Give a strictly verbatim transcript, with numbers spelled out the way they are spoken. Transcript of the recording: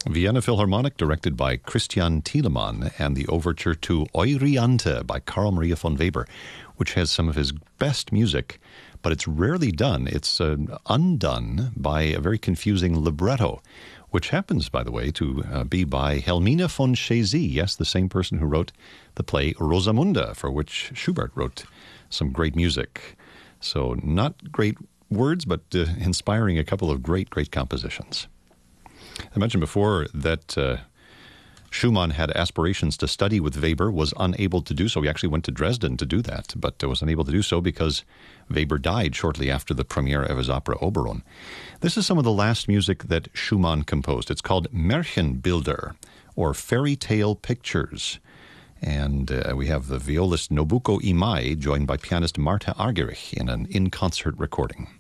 Vienna Philharmonic, directed by Christian Thielemann, and the overture to Euryanthe by Carl Maria von Weber, which has some of his best music, but it's rarely done. It's uh, undone by a very confusing libretto, which happens, by the way, to uh, be by Helmine von Chézy, yes, the same person who wrote the play Rosamunde, for which Schubert wrote some great music. So not great words, but uh, inspiring a couple of great, great compositions. I mentioned before that uh, Schumann had aspirations to study with Weber, was unable to do so. He actually went to Dresden to do that, but was unable to do so because Weber died shortly after the premiere of his opera Oberon. This is some of the last music that Schumann composed. It's called Märchenbilder, or Fairy Tale Pictures. And uh, we have the violist Nobuko Imai joined by pianist Marta Argerich in an in-concert recording.